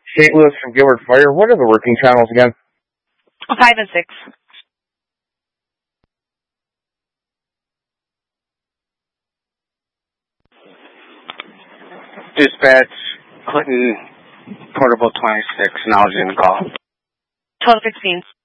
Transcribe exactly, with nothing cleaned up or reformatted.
Saint Louis from Gilbert Fire. What are the working channels again? Five and six. Dispatch, Clinton, Portable twenty-six, now in call. twelve sixteen.